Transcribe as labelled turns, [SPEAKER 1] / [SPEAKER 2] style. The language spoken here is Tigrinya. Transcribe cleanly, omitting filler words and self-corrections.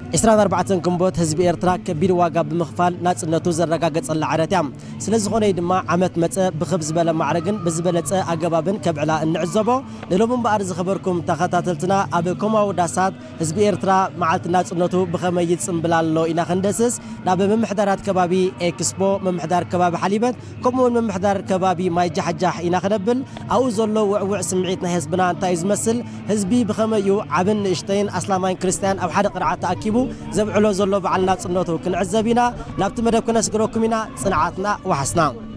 [SPEAKER 1] 24 ግንቦት ህዝቢ ኤርትራ ከቢድ ዋጋ ብምኽፋል ናጽነቱ ዘረጋገጸላ ዓረትያ ስለዝኾነ ድማ ዓመት መጸ ብኽብ ዝበለ ማዕረግን ብዝበለጸ ኣገባብን ከብዕላ እንዕዘቦ ለሎምን በኣር ዝኸበርኩም ተኸታተልትና ኣብ ኮማው ዳሳት ህዝቢ ኤርትራ መዓልቲ ናጽነቱ ብኸመይ ይጽምብላሎ ኢና ክንደስስ ናብ ምምሕዳራት ከባቢ ኤክስፖ ምምሕዳር ከባቢ ሓሊበት ከምኡውን ምምሕዳር ከባቢ ማይ ጃሕጃሕ ኢና ክነብል ኣብኡ ዘሎ ውዕውዕ ስምዒት ናይ ህዝብና እንታይ ዝመስል ህዝቢ ብኸመዩ ዓብን ንእሽተይን ኣስላማይን ክርስቲያን ኣብ ሓደ ቅርዓት ተኣኪቡ ዘብዕሎ ዘሎ በዓል ናጽነቱ ክንዕዘብ ኢና ናብቲ መደብ ክነስግረኩም ኢና ጽንዓትና ወሓስና